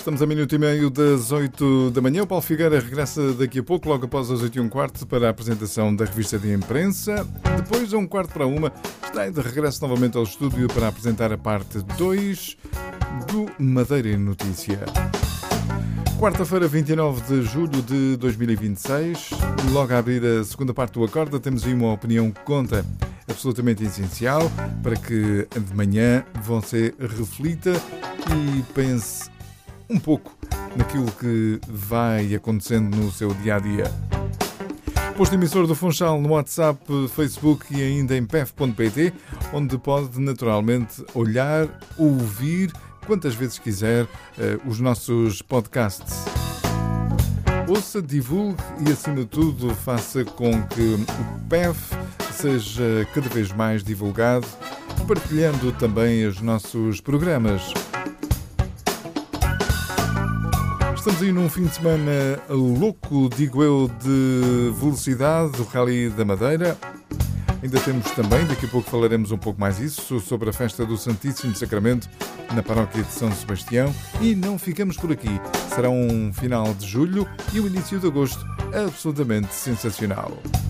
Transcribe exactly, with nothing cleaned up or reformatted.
Estamos a minuto e meio das oito da manhã. O Paulo Figueira regressa daqui a pouco, logo após as oito e um quarto, para a apresentação da revista de imprensa. Depois, a um quarto para uma, está de regresso novamente ao estúdio para apresentar a parte dois do Madeira em Notícia. Quarta-feira, vinte e nove de julho de dois mil e vinte e seis. Logo a abrir a segunda parte do Acorda, temos aí uma opinião que conta, absolutamente essencial, para que de manhã você reflita e pense um pouco naquilo que vai acontecendo no seu dia-a-dia. Posto emissor do Funchal no WhatsApp, Facebook e ainda em pef ponto pt, onde pode naturalmente olhar, ouvir, quantas vezes quiser, os nossos podcasts. Ouça, divulgue e, acima de tudo, faça com que o P E F seja cada vez mais divulgado, partilhando também os nossos programas. Estamos aí num fim de semana louco, digo eu, de velocidade, do Rally da Madeira. Ainda temos também, daqui a pouco falaremos um pouco mais isso, sobre a festa do Santíssimo Sacramento na paróquia de São Sebastião. E não ficamos por aqui. Será um final de julho e o início de agosto absolutamente sensacional.